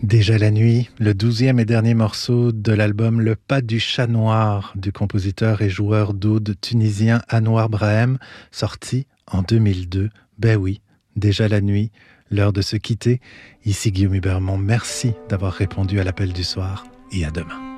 Déjà la nuit, le 12e et dernier morceau de l'album Le Pas du Chat Noir du compositeur et joueur d'oud tunisien Anouar Brahem, sorti en 2002. Ben oui, déjà la nuit, l'heure de se quitter. Ici Guillaume Hubermont, merci d'avoir répondu à l'appel du soir et à demain.